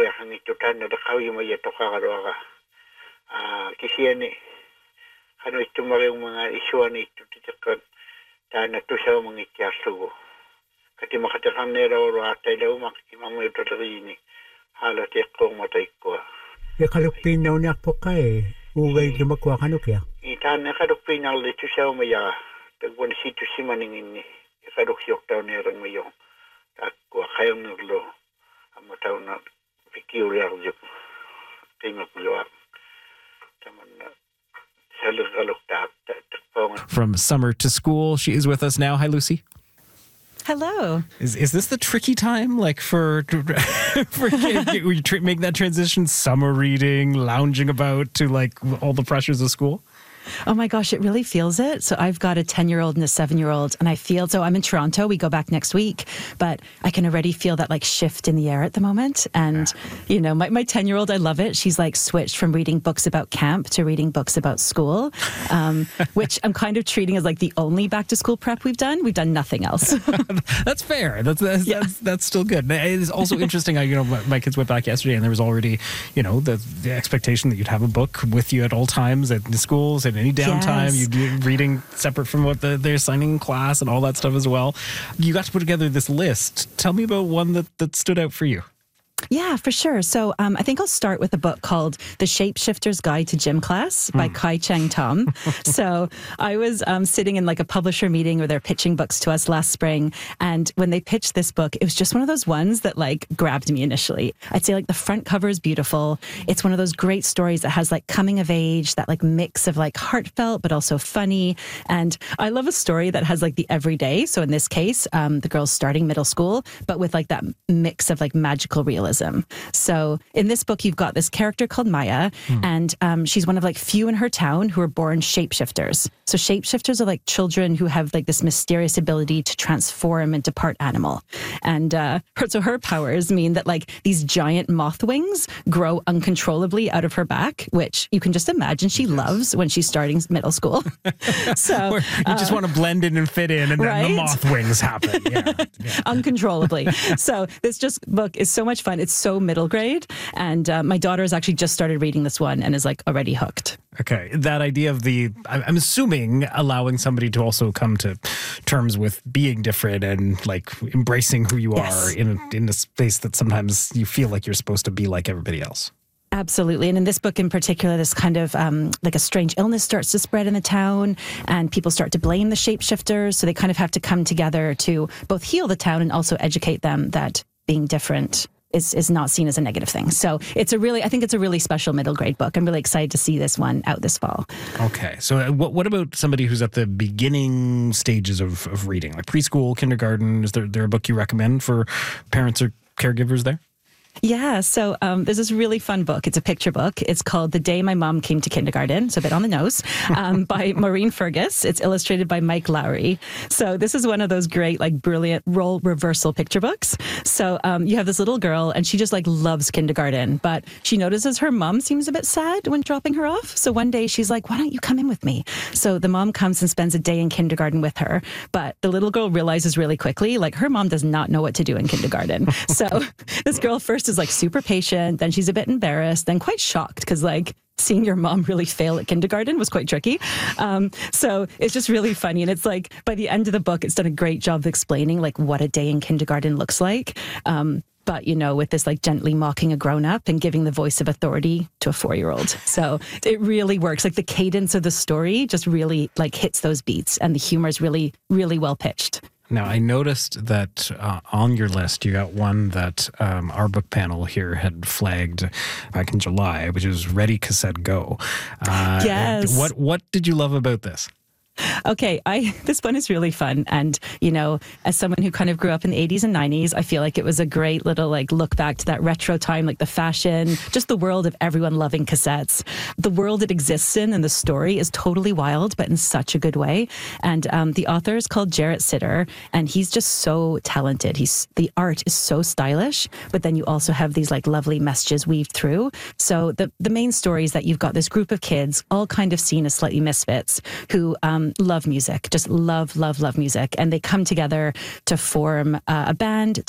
ang itutan na dakaw yung may ito kakaroa ka. Kisiyani, ano ito yung mga isuan ito titakan, na to siya mga itiyasugo. Kati makatakan nila oro atay daw makikimamo ito tarini. Halat kong matay ko. Kalupinaw niya po ka Ugay lumakwa ka no kaya? Itan na kalupinaw dito siya umaya. Tagwan sito si maningin ni. Kaduksiyok daw nirang mayong. Takwa kayong naglo. Amataw na peculiar juk. Tingok luwak. Taman na. From Summer to School, she is with us now. Hi, Lucy. Hello. Is this the tricky time, like for make that transition, summer reading, lounging about to like all the pressures of school? Oh my gosh, it really feels it. So I've got a 10-year-old and a 7-year-old, and I feel, so I'm in Toronto, we go back next week, but I can already feel that like shift in the air at the moment. And, you know, my 10-year-old, I love it. She's like switched from reading books about camp to reading books about school, which I'm kind of treating as like the only back to school prep we've done. We've done nothing else. That's fair. That's still good. It's also interesting. My kids went back yesterday, and there was already, the expectation that you'd have a book with you at all times at the schools. And any downtime, you'd be reading separate from what they're assigning in class and all that stuff as well. You got to put together this list. Tell me about one that stood out for you. Yeah, for sure. So I think I'll start with a book called The Shapeshifter's Guide to Gym Class by Kai Cheng Tom. So I was sitting in like a publisher meeting where they're pitching books to us last spring. And when they pitched this book, it was just one of those ones that like grabbed me initially. I'd say like the front cover is beautiful. It's one of those great stories that has like coming of age, that like mix of like heartfelt, but also funny. And I love a story that has like the everyday. So in this case, the girl's starting middle school, but with like that mix of like magical realism. So in this book, you've got this character called Maya, and she's one of like few in her town who are born shapeshifters. So shapeshifters are like children who have like this mysterious ability to transform into part animal. And her powers mean that like these giant moth wings grow uncontrollably out of her back, which you can just imagine she loves when she's starting middle school. So you just want to blend in and fit in, and then the moth wings happen. Yeah. Uncontrollably. So this book is so much fun. It's so middle grade. And my daughter has actually just started reading this one and is like already hooked. Okay. That idea of I'm assuming allowing somebody to also come to terms with being different and like embracing who you are in a space that sometimes you feel like you're supposed to be like everybody else. Absolutely. And in this book in particular, this kind of like a strange illness starts to spread in the town, and people start to blame the shapeshifters. So they kind of have to come together to both heal the town and also educate them that being different is not seen as a negative thing. So I think it's a really special middle grade book. I'm really excited to see this one out this fall. Okay. So what about somebody who's at the beginning stages of reading, like preschool, kindergarten? Is there a book you recommend for parents or caregivers there? Yeah, so there's this really fun book. It's a picture book. It's called The Day My Mom Came to Kindergarten, so a bit on the nose, by Maureen Fergus. It's illustrated by Mike Lowry. So this is one of those great, like, brilliant role reversal picture books. So you have this little girl, and she just, like, loves kindergarten, but she notices her mom seems a bit sad when dropping her off. So one day she's like, why don't you come in with me? So the mom comes and spends a day in kindergarten with her, but the little girl realizes really quickly, like, her mom does not know what to do in kindergarten. So this girl first is like super patient, then she's a bit embarrassed, then quite shocked because like seeing your mom really fail at kindergarten was quite tricky. So it's just really funny. And it's like by the end of the book, it's done a great job of explaining like what a day in kindergarten looks like. But, with this like gently mocking a grown up and giving the voice of authority to a 4-year-old. So it really works. Like the cadence of the story just really like hits those beats, and the humor is really, really well pitched. Now, I noticed that on your list, you got one that our book panel here had flagged back in July, which is Ready, Cassette, Go. Yes. What did you love about this? Okay, this one is really fun. And, as someone who kind of grew up in the 80s and 90s, I feel like it was a great little like look back to that retro time, like the fashion, just the world of everyone loving cassettes. The world it exists in and the story is totally wild, but in such a good way. And the author is called Jarrett Sitter, and he's just so talented. The art is so stylish, but then you also have these like lovely messages weaved through. So the main story is that you've got this group of kids, all kind of seen as slightly misfits, who love music, just love music. And they come together to form a band